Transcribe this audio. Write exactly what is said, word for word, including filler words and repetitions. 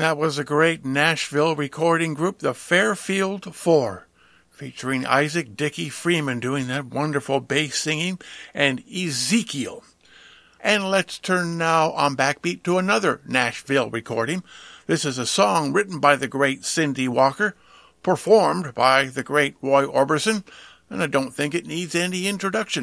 That was a great Nashville recording group, the Fairfield Four, featuring Isaac Dickie Freeman doing that wonderful bass singing, and Ezekiel. And let's turn now on Backbeat to another Nashville recording. This is a song written by the great Cindy Walker, performed by the great Roy Orbison, and I don't think it needs any introduction.